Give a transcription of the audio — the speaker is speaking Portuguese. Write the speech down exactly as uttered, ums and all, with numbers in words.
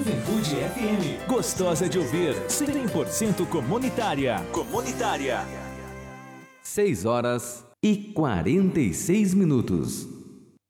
Juventude F M. Gostosa de ouvir, cem por cento comunitária. Comunitária. seis horas e quarenta e seis minutos.